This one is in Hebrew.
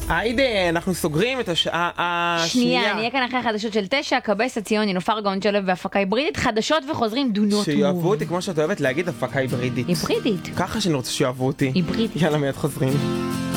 היידה, אנחנו סוגרים את השעה שנייה, נהיה כאן אחרי החדשות של 9, קבס הציוני, נופר גאון שלו והפקה היברידית, חדשות וחוזרים דונות. שיאהבו אותי כמו שאת אוהבת להגיד, הפקה היברידית. היברידית. ככה שאני רוצה שיאהבו אותי. היברידית. יאללה, מיד חוזרים.